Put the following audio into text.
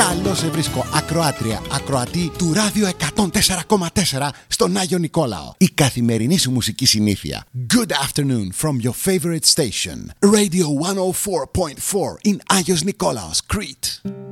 Καλώς σε βρίσκω, ακροάτρια, ακροατή του ράδιο 104,4 στον Άγιο Νικόλαο. Η καθημερινή σου μουσική συνήθεια. Good afternoon from your favorite station, Radio 104.4 in Άγιος Νικόλαος, Crete.